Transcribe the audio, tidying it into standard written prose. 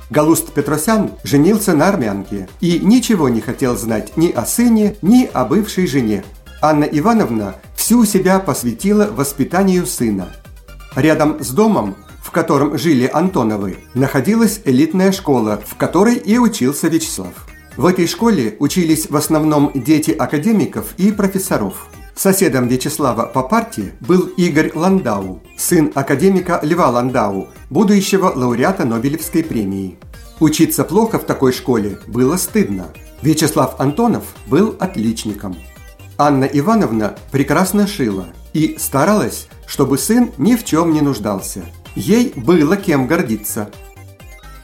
Галуст Петросян женился на армянке и ничего не хотел знать ни о сыне, ни о бывшей жене. Анна Ивановна всю себя посвятила воспитанию сына. Рядом с домом, в котором жили Антоновы, находилась элитная школа, в которой и учился Вячеслав. В этой школе учились в основном дети академиков и профессоров. Соседом Вячеслава по парте был Игорь Ландау, сын академика Льва Ландау, будущего лауреата Нобелевской премии. Учиться плохо в такой школе было стыдно. Вячеслав Антонов был отличником. Анна Ивановна прекрасно шила и старалась, чтобы сын ни в чем не нуждался. Ей было кем гордиться.